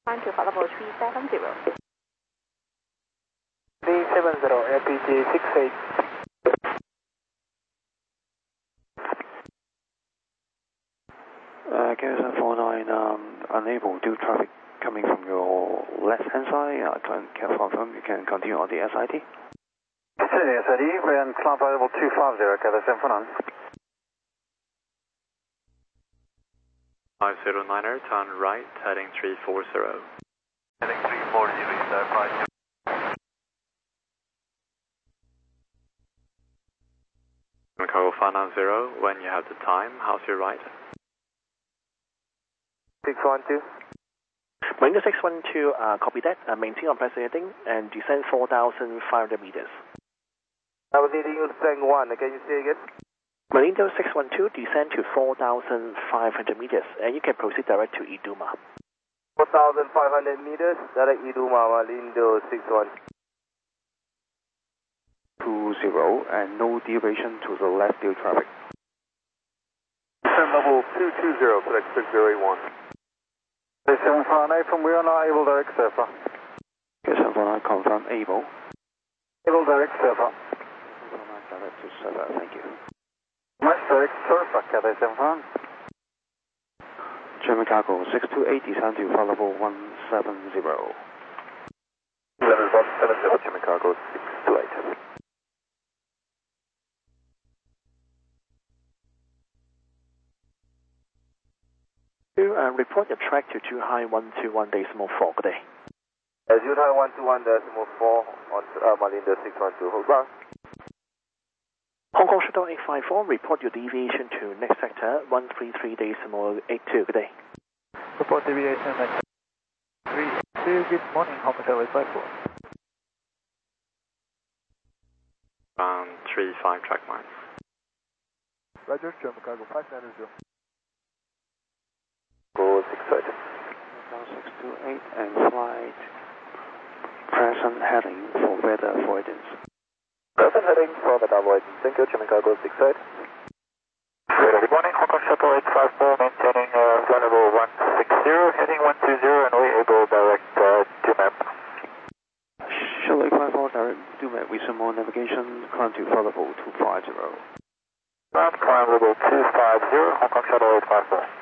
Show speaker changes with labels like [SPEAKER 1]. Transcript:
[SPEAKER 1] Climb to level 370.
[SPEAKER 2] 370, LPG 68.
[SPEAKER 3] Garrison 49, unable to traffic coming from your left-hand side. I can confirm you can continue on the SID.
[SPEAKER 4] SID, we're in climb by level 250, Garrison 49.
[SPEAKER 5] 509er, turn right, heading 340.
[SPEAKER 4] Heading 340, sir, 5.
[SPEAKER 5] Chicago 590, when you have the time, how's your ride?
[SPEAKER 2] 612.
[SPEAKER 6] Marina 612, copy that. Maintain on press heading and descend 4,500 meters.
[SPEAKER 2] I was leading you to Sang 1, can you say again?
[SPEAKER 6] Marina 612, descend to 4,500 meters and you can proceed direct to Iduma.
[SPEAKER 2] 4,500 meters, direct Iduma, Malindo 61.
[SPEAKER 3] 20 and no deviation to the left due traffic.
[SPEAKER 4] Descend level 220, select 6081. 749 from we are not able direct surfer.
[SPEAKER 3] Garrison 49, confirm able.
[SPEAKER 4] Able direct surfer.
[SPEAKER 3] Direct to server, thank you.
[SPEAKER 4] Nice direct surfer, Garrison 49.
[SPEAKER 3] German Cargo 628, descend to flight level 170.
[SPEAKER 4] Level 170, German Cargo 628.
[SPEAKER 6] Report your track to 2-high-121.4, good day.
[SPEAKER 2] As you high 121.4 on Malindo 612, hold on.
[SPEAKER 6] Hong Kong Shuttle 854, report your deviation to next sector 133.82, good day.
[SPEAKER 4] Report deviation at 32, good morning, Hong Kong Shuttle 854.
[SPEAKER 5] Around 35 track miles.
[SPEAKER 4] Roger, German Cargo 590.
[SPEAKER 2] Go 628.
[SPEAKER 3] 628 and flight present heading for weather avoidance.
[SPEAKER 2] Present heading for weather avoidance. Thank you, German Cargo 628. Good morning, Hong Kong Shuttle 854, maintaining flight level 160, heading 120, and we able direct to map.
[SPEAKER 3] Shuttle 854 direct to map with some more navigation, climb to flight level 250.
[SPEAKER 2] Climb level 250, Hong Kong Shuttle 854.